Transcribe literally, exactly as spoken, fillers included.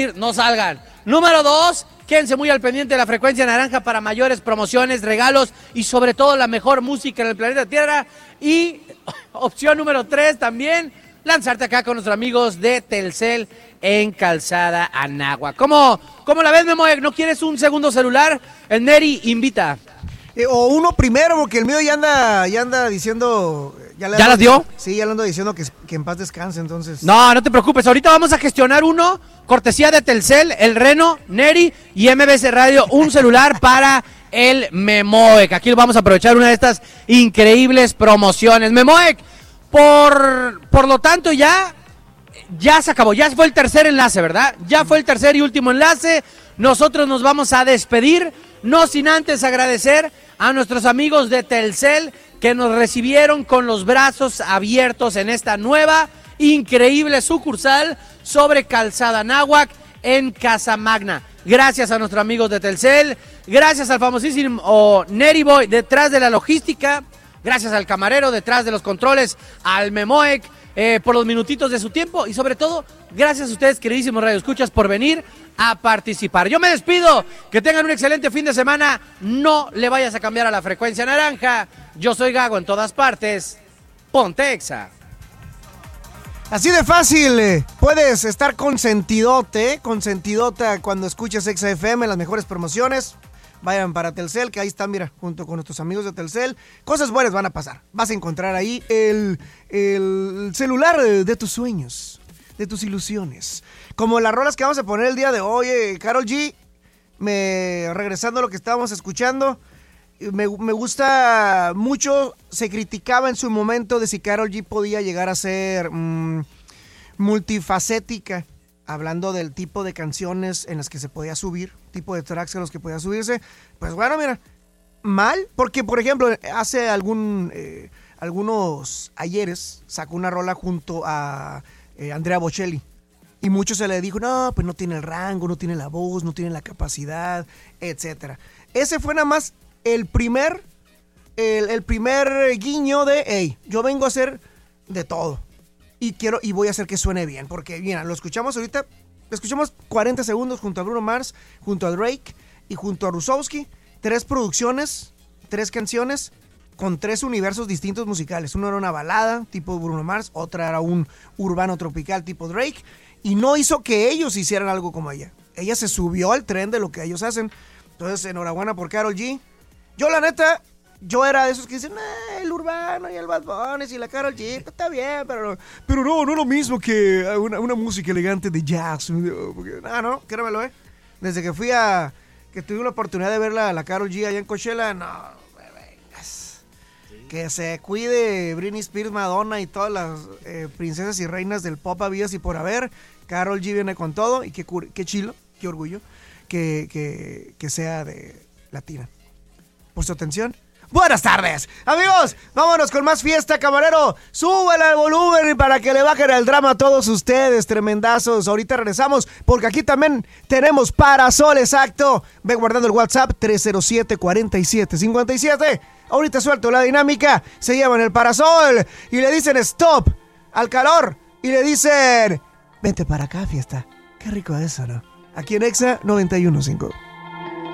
No salgan. Número dos, quédense muy al pendiente de la frecuencia naranja para mayores promociones, regalos y sobre todo la mejor música en el planeta Tierra. Y opción número tres también, lanzarte acá con nuestros amigos de Telcel en Calzada Anáhuac. ¿Cómo, cómo la ves, Memo? ¿No quieres un segundo celular? El Neri invita. Eh, o uno primero, porque el mío ya anda, ya anda diciendo... ¿Ya, le ¿Ya las dio? Sí, ya le ando diciendo que, que en paz descanse, entonces... No, no te preocupes, ahorita vamos a gestionar uno, cortesía de Telcel, el Reno, Neri y M B C Radio, un celular para el Memoec. Aquí vamos a aprovechar una de estas increíbles promociones. Memoec, por, por lo tanto ya, ya se acabó, ya fue el tercer enlace, ¿verdad? Ya fue el tercer y último enlace, nosotros nos vamos a despedir, no sin antes agradecer a nuestros amigos de Telcel, que nos recibieron con los brazos abiertos en esta nueva, increíble sucursal sobre Calzada Anáhuac en Casa Magna. Gracias a nuestros amigos de Telcel, gracias al famosísimo Neri Boy detrás de la logística, gracias al camarero detrás de los controles, al Memoec, eh, por los minutitos de su tiempo y sobre todo, gracias a ustedes, queridísimos radioescuchas, por venir a participar. Yo me despido, que tengan un excelente fin de semana, no le vayas a cambiar a la frecuencia naranja. Yo soy Gago en todas partes, ponte Exa. Así de fácil, eh. puedes estar consentidote, consentidota cuando escuches Exa F M, las mejores promociones. Vayan para Telcel, que ahí están, mira, junto con nuestros amigos de Telcel. Cosas buenas van a pasar. Vas a encontrar ahí el, el celular de tus sueños, de tus ilusiones. Como las rolas que vamos a poner el día de hoy, eh, Karol G, me, regresando a lo que estábamos escuchando, me, me gusta mucho, se criticaba en su momento de si Karol G podía llegar a ser mmm, multifacética, hablando del tipo de canciones en las que se podía subir, tipo de tracks en los que podía subirse. Pues bueno, mira, mal, porque por ejemplo, hace algún, eh, algunos ayeres sacó una rola junto a eh, Andrea Bocelli. Y mucho se le dijo, no, pues no tiene el rango, no tiene la voz, no tiene la capacidad, etcétera. Ese fue nada más el primer, el, el primer guiño de, hey, yo vengo a hacer de todo. Y quiero, y voy a hacer que suene bien, porque mira, lo escuchamos ahorita, lo escuchamos cuarenta segundos junto a Bruno Mars, junto a Drake y junto a Rusowski. Tres producciones, tres canciones, con tres universos distintos musicales. Uno era una balada, tipo Bruno Mars, otra era un urbano tropical, tipo Drake. Y no hizo que ellos hicieran algo como ella. Ella se subió al tren de lo que ellos hacen. Entonces, enhorabuena por Karol G. Yo, la neta, yo era de esos que dicen, ah, el urbano y el Bad Bunny y la Karol G, pues, está bien, pero, pero no, no es lo mismo que una, una música elegante de jazz. Porque, no, no, créemelo, eh. Desde que fui a, que tuve la oportunidad de ver la, la Karol G allá en Coachella, no, me vengas. Que se cuide Britney Spears, Madonna y todas las eh, princesas y reinas del pop habidas y por haber. Karol G viene con todo y qué, qué chilo, qué orgullo que, que, que sea de latina. Por su atención. Buenas tardes, amigos, vámonos con más fiesta, camarero. Súbele al volumen para que le bajen el drama a todos ustedes, tremendazos. Ahorita regresamos porque aquí también tenemos Parasol, exacto. Ve guardando el WhatsApp tres cero siete, cuatro siete, cinco siete. Ahorita suelto la dinámica, se llevan el Parasol y le dicen stop al calor y le dicen vente para acá, fiesta. Qué rico eso, ¿no? Aquí en Exa noventa y uno punto cinco.